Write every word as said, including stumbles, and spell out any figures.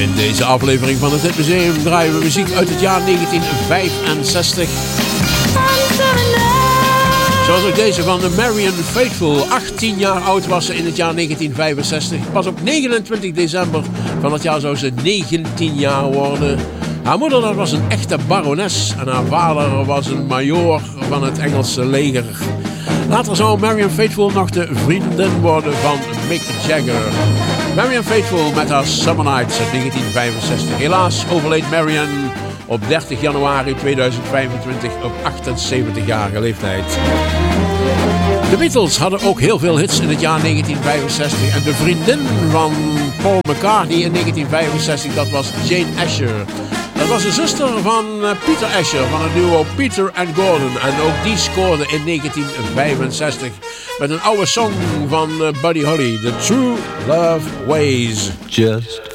In deze aflevering van het Hitmuseum draaien we muziek uit het jaar negentien vijfenzestig. Zoals ook deze van Marianne Faithfull. achttien jaar oud was ze in het jaar negentien vijfenzestig. Pas op negenentwintig december van het jaar zou ze negentien jaar worden. Haar moeder dat was een echte barones en haar vader was een majoor van het Engelse leger. Later zou Marianne Faithfull nog de vriendin worden van Mick Jagger. Marianne Faithfull met haar Summer Nights uit negentien vijfenzestig. Helaas overleed Marianne op dertig januari tweeduizend vijfentwintig op achtenzeventigjarige leeftijd. De Beatles hadden ook heel veel hits in het jaar negentien vijfenzestig. En de vriendin van Paul McCartney in negentien vijfenzestig, dat was Jane Asher. Dat was de zuster van Peter Asher van het duo Peter and Gordon. En ook die scoorde in negentien vijfenzestig met een oude song van Buddy Holly, The True Love Ways. Just